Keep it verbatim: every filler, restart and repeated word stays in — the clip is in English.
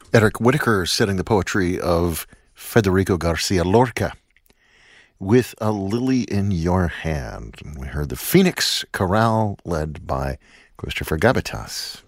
Eric Whitacre setting the poetry of Federico Garcia Lorca with A Lily in Your Hand. We heard the Phoenix Chorale led by Christopher Gavitas.